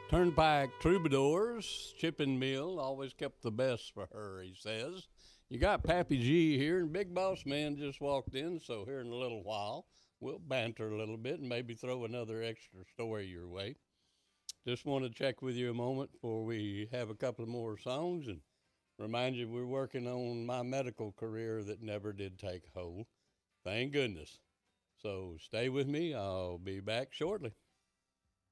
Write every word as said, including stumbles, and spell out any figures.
Turnpike Troubadours, Chipping Mill, always kept the best for her, he says. You got Pappy G here, and Big Boss Man just walked in, so here in a little while, we'll banter a little bit and maybe throw another extra story your way. Just want to check with you a moment before we have a couple of more songs and remind you we're working on my medical career that never did take hold. Thank goodness. So stay with me. I'll be back shortly.